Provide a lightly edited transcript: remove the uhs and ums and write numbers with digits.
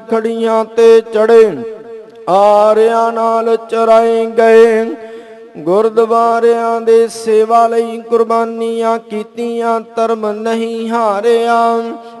ਖੜੀਆਂ ਤੇ ਚੜੇ, ਆਰਿਆਂ ਨਾਲ ਚਰਾਏ ਗਏ। ਗੁਰਦੁਆਰਿਆਂ ਦੇ ਸੇਵਾ ਲਈ ਕੁਰਬਾਨੀਆਂ ਕੀਤੀਆਂ, ਧਰਮ ਨਹੀਂ ਹਾਰਿਆ।